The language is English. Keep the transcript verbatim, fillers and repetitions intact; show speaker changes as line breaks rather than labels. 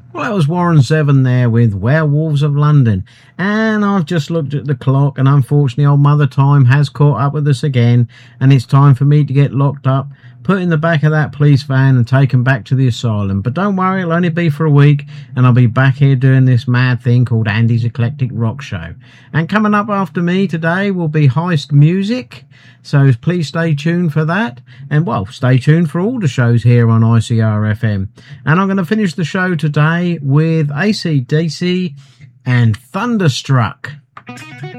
Well, that was Warren Zevon there with Werewolves of London. And I've just looked at the clock, and unfortunately old Mother Time has caught up with us again, and it's time for me to get locked up, put in the back of that police van and taken back to the asylum. But don't worry, it'll only be for a week, and I'll be back here doing this mad thing called Andy's Eclectic Rock Show. And coming up after me today will be Heist Music, so please stay tuned for that. And, well, stay tuned for all the shows here on I C R F M. And I'm going to finish the show today with A C D C and Thunderstruck.